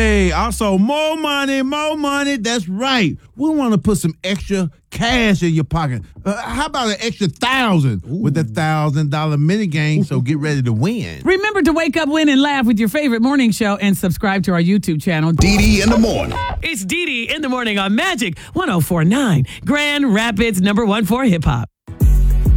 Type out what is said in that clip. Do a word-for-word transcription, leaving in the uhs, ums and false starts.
Hey, also more money, more money. That's right. We want to put some extra cash in your pocket. Uh, how about an extra thousand with a thousand dollar mini game? So get ready to win. Remember to wake up, win, and laugh with your favorite morning show and subscribe to our YouTube channel. Dee Dee in the morning. It's Dee Dee in the morning on Magic one oh four point nine, Grand Rapids number one for hip hop.